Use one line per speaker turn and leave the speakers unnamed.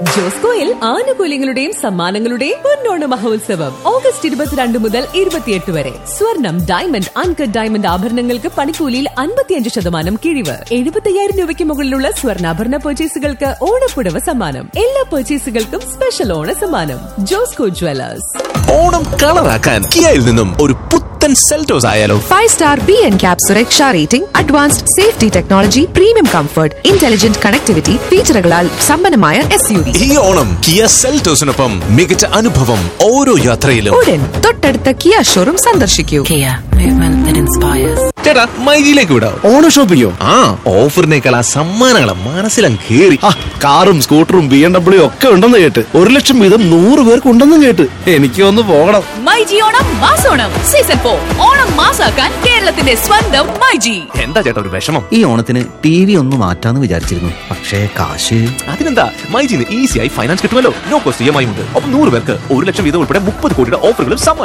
ജോസ്കോയിൽ ആനുകൂല്യങ്ങളുടെയും സമ്മാനങ്ങളുടെയും പൊന്നോണ മഹോത്സവം ഓഗസ്റ്റ് 22 മുതൽ 28 വരെ. സ്വർണം, ഡയമണ്ട്, അൺകട്ട് ഡയമണ്ട് ആഭരണങ്ങൾക്ക് പണിക്കൂലിയിൽ 55% കിഴിവ്. 75,000 രൂപയ്ക്ക് മുകളിലുള്ള സ്വർണ്ണാഭരണ പർച്ചേസുകൾക്ക് ഓണപ്പുടവ സമ്മാനം. എല്ലാ പർച്ചേസുകൾക്കും സ്പെഷ്യൽ ഓണ സമ്മാനം. ജോസ്കോ ജ്വല്ലേഴ്സ്.
ഓണം കളറാക്കാൻ കിയയിൽ നിന്നും ഒരു പുത്തൻ സെൽറ്റോസ് ആയാലോ?
5-star BNCAP സുരക്ഷാ rating, advanced safety technology, premium comfort, intelligent connectivity ഫീച്ചറുകളാൽ സമ്പന്നമായ SUV.
ഈ ഓണം കിയ സെൽറ്റോസിനൊപ്പം മികച്ച അനുഭവം ഓരോ യാത്രയിലും.
ഉടൻ തൊട്ടടുത്ത കിയ ഷോറൂം സന്ദർശിക്കൂ.
ചേട്ടാ, മൈജിയിലേക്ക് വിടാം.
ഓണ ഷോപ്പിങ്ങോ?
ആ, ഓഫറിനേക്കാൾ ആ സമ്മാനങ്ങളെ മനസ്സിലും കേറി.
കാറും സ്കൂട്ടറും BMW ഒക്കെ ഉണ്ടെന്ന് കേട്ട് 1 ലക്ഷം വീതം 100 പേർക്ക് ഉണ്ടെന്നും കേട്ട്. എനിക്ക് ഒന്ന് പോകണം.
മൈജി ഓണം മാസോണം സീസൺ 4 ഓണം മാസാക്കാൻ കേരളത്തിന്റെ സ്വന്തം മൈജി.
എന്താ ചേട്ടാ ഒരു വിഷമം?
ഈ ഓണത്തിന് TV ഒന്ന് മാറ്റാന്ന് വിചാരിച്ചിരുന്നു, പക്ഷേ കാശ്.
അതിനെന്താ, മൈജിന്ന് ഈസിയായി ഫൈനാൻസ് കിട്ടുമല്ലോ. നോ കോസ്റ്റ് EMI ഉണ്ട്. ഒപ്പം 100 പേർക്ക് 1 ലക്ഷം വീതം ഉൾപ്പെടെ 30 കോടിയുടെ ഓഫറുകളും സമ്മാനം.